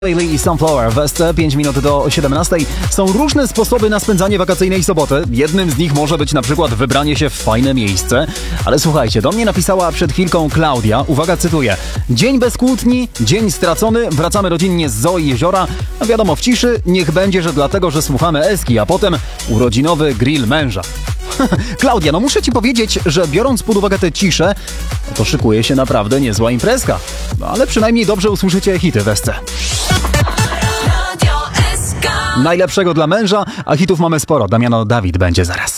Bailey i Sunflower w Esce, 5 minut do 17. Są różne sposoby na spędzanie wakacyjnej soboty. Jednym z nich może być na przykład wybranie się w fajne miejsce. Ale słuchajcie, do mnie napisała przed chwilką Klaudia. Uwaga, cytuję. Dzień bez kłótni, dzień stracony, wracamy rodzinnie z zoo i jeziora. No wiadomo, w ciszy, niech będzie, że dlatego, że słuchamy Eski, a potem urodzinowy grill męża. Klaudia, no muszę ci powiedzieć, że biorąc pod uwagę tę ciszę, to szykuje się naprawdę niezła imprezka. No ale przynajmniej dobrze usłyszycie hity w Esce. Najlepszego dla męża, a hitów mamy sporo. Damiano Dawid będzie zaraz.